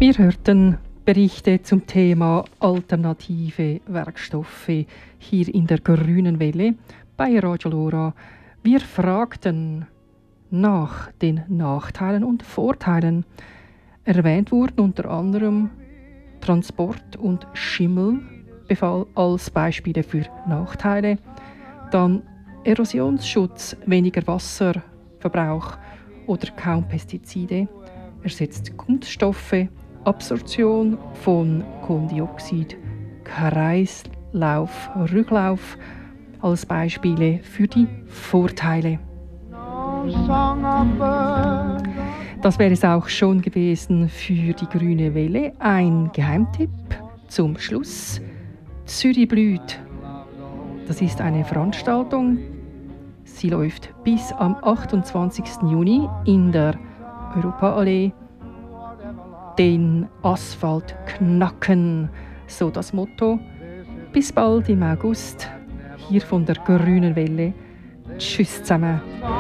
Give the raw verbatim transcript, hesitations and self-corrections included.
Wir hörten Berichte zum Thema alternative Werkstoffe hier in der Grünen Welle bei Radio Lora. Wir fragten nach den Nachteilen und Vorteilen. Erwähnt wurden unter anderem Transport und Schimmelbefall als Beispiele für Nachteile. Dann Erosionsschutz, weniger Wasserverbrauch oder kaum Pestizide, ersetzt Kunststoffe, Absorption von Kohlendioxid, Kreislauf, Rücklauf als Beispiele für die Vorteile. Das wäre es auch schon gewesen für die Grüne Welle. Ein Geheimtipp zum Schluss. Zürich blüht. Das ist eine Veranstaltung. Sie läuft bis am achtundzwanzigsten Juni in der Europaallee. Den Asphalt knacken, so das Motto. Bis bald im August, hier von der Grünen Welle. Tschüss zusammen.